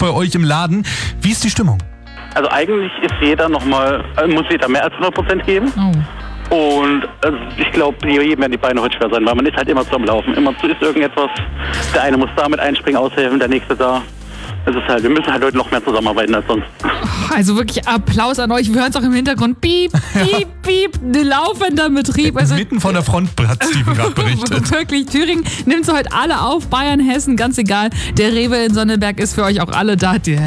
bei euch im Laden. Wie ist die Stimmung? Also eigentlich ist muss jeder mehr als 100% geben. Und ich glaube, jedem werden die Beine heute schwer sein, weil man ist halt immer so am Laufen. Immer ist irgendetwas. Der eine muss da mit einspringen, aushelfen, der nächste da. Es ist halt, wir müssen halt heute noch mehr zusammenarbeiten als sonst. Also wirklich Applaus an euch. Wir hören es auch im Hintergrund. Piep, piep, piep. Laufender Betrieb. Also, mitten von der Front hat Steven gerade berichtet. Wirklich, Thüringen nimmt sie heute alle auf. Bayern, Hessen, ganz egal. Der Rewe in Sonneberg ist für euch auch alle da.